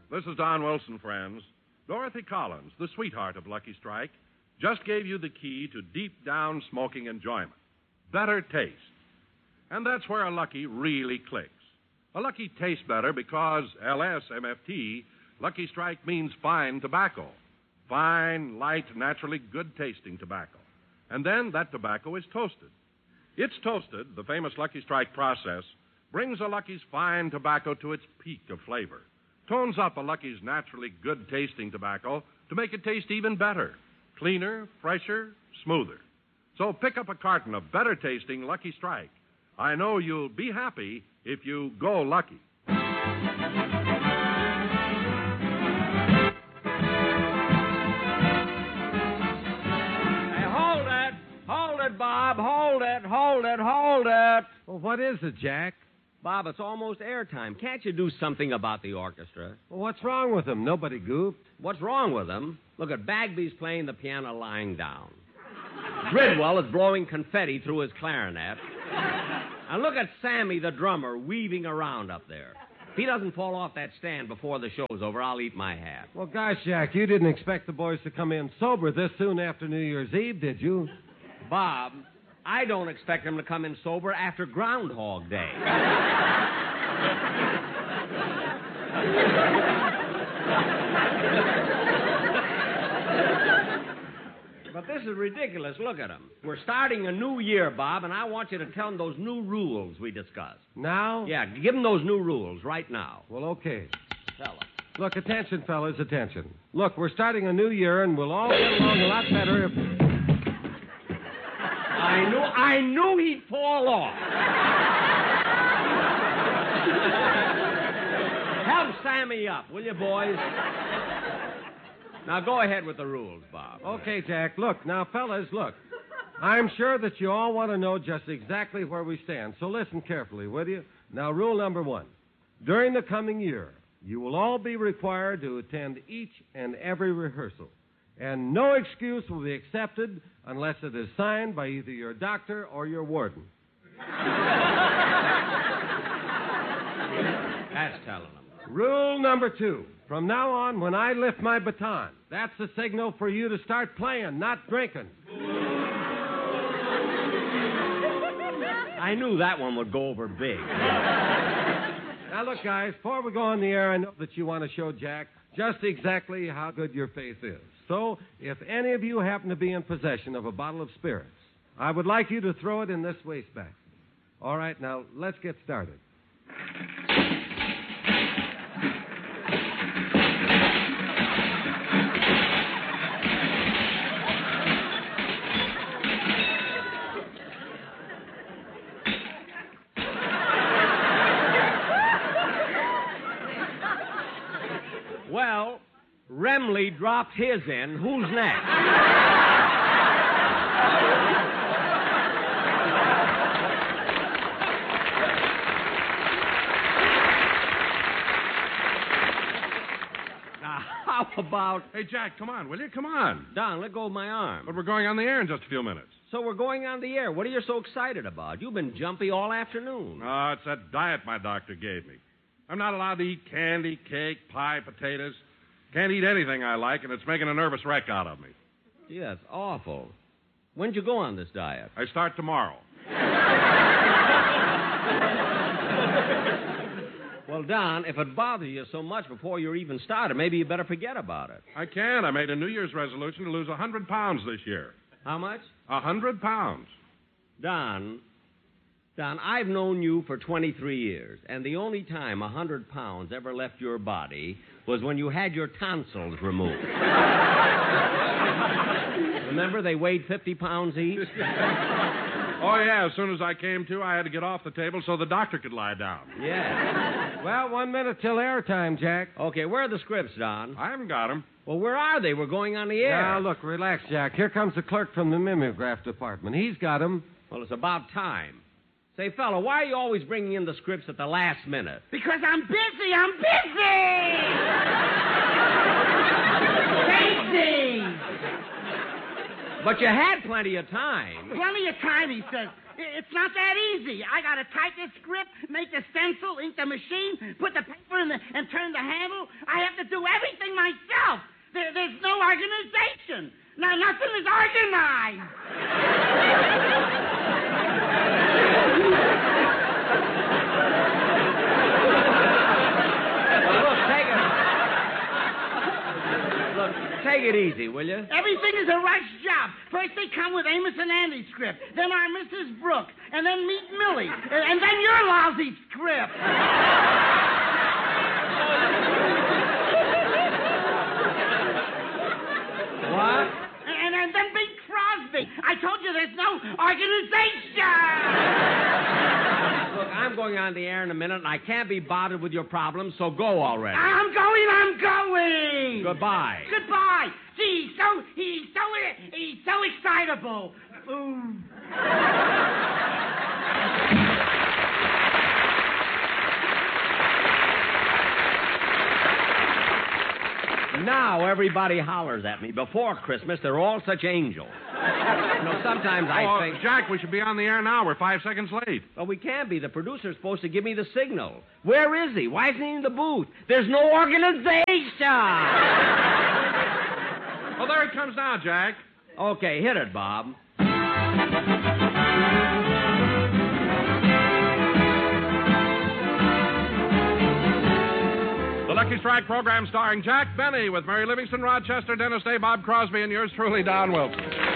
This is Don Wilson, friends. Dorothy Collins, the sweetheart of Lucky Strike, just gave you the key to deep-down smoking enjoyment. Better taste. And that's where a Lucky really clicks. A Lucky tastes better because LSMFT, Lucky Strike, means fine tobacco. Fine, light, naturally good-tasting tobacco. And then that tobacco is toasted. It's toasted, the famous Lucky Strike process, brings a Lucky's fine tobacco to its peak of flavor. Tones up a Lucky's naturally good-tasting tobacco to make it taste even better. Cleaner, fresher, smoother. So pick up a carton of better-tasting Lucky Strike. I know you'll be happy if you go Lucky. Hey, hold it! Hold it, Bob! Hold it! Hold it! Hold it! Well, what is it, Jack? Bob, it's almost airtime. Can't you do something about the orchestra? Well, what's wrong with them? Nobody goofed. What's wrong with them? Look at Bagby's playing the piano lying down. Gridwell is blowing confetti through his clarinet. And look at Sammy, the drummer, weaving around up there. If he doesn't fall off that stand before the show's over, I'll eat my hat. Well, gosh, Jack, you didn't expect the boys to come in sober this soon after New Year's Eve, did you? Bob, I don't expect them to come in sober after Groundhog Day. But this is ridiculous. Look at them. We're starting a new year, Bob, and I want you to tell them those new rules we discussed. Now? Yeah, give them those new rules right now. Well, okay. Tell them. Look, attention, fellas, attention. Look, we're starting a new year, and we'll all get along a lot better if... I knew he'd fall off. Help Sammy up, will you, boys? Now, go ahead with the rules, Bob. Okay, Jack. Look, now, fellas, look. I'm sure that you all want to know just exactly where we stand, so listen carefully, will you? Now, rule number 1. During the coming year, you will all be required to attend each and every rehearsal, and no excuse will be accepted unless it is signed by either your doctor or your warden. That's telling them. Rule number 2. From now on, when I lift my baton, that's the signal for you to start playing, not drinking. I knew that one would go over big. Now, look, guys, before we go on the air, I know that you want to show Jack just exactly how good your faith is. So, if any of you happen to be in possession of a bottle of spirits, I would like you to throw it in this wastebasket. All right, now, let's get started. Well, Remley dropped his in. Who's next? Now, how about... Hey, Jack, come on, will you? Come on. Don, let go of my arm. But we're going on the air in just a few minutes. So we're going on the air. What are you so excited about? You've been jumpy all afternoon. Oh, it's that diet my doctor gave me. I'm not allowed to eat candy, cake, pie, potatoes. Can't eat anything I like, and it's making a nervous wreck out of me. Gee, that's awful. When'd you go on this diet? I start tomorrow. Well, Don, if it bothers you so much before you're even started, maybe you better forget about it. I can't. I made a New Year's resolution to lose 100 pounds this year. How much? 100 pounds. Don, I've known you for 23 years, and the only time 100 pounds ever left your body was when you had your tonsils removed. Remember, they weighed 50 pounds each? Oh, yeah, as soon as I came to, I had to get off the table so the doctor could lie down. Yeah. Well, 1 minute till airtime, Jack. Okay, where are the scripts, Don? I haven't got them. Well, where are they? We're going on the air. Now, look, relax, Jack. Here comes the clerk from the mimeograph department. He's got them. Well, it's about time. Say, fella, why are you always bringing in the scripts at the last minute? Because I'm busy! I'm busy! Busy! But you had plenty of time. Plenty of time, he says. It's not that easy. I got to type the script, make the stencil, ink the machine, put the paper in and turn the handle. I have to do everything myself. There's no organization. Now, nothing is organized. Take it easy, will you? Everything is a rush job. First they come with Amos and Andy's script, then our Mrs. Brooke, and then meet Millie, and then your lousy script. What? And then Bing Crosby. I told you there's no organization. Look, I'm going on the air in a minute, and I can't be bothered with your problems, so go already. I'm going. Goodbye. Goodbye. Gee, he's so excitable. Ooh. Now everybody hollers at me. Before Christmas, they're all such angels. Sometimes I think... Jack, we should be on the air now. We're 5 seconds late. Well, we can't be. The producer's supposed to give me the signal. Where is he? Why isn't he in the booth? There's no organization! Well, there it comes now, Jack. Okay, hit it, Bob. The Lucky Strike program starring Jack Benny with Mary Livingston, Rochester, Dennis Day, Bob Crosby, and yours truly, Don Wilson.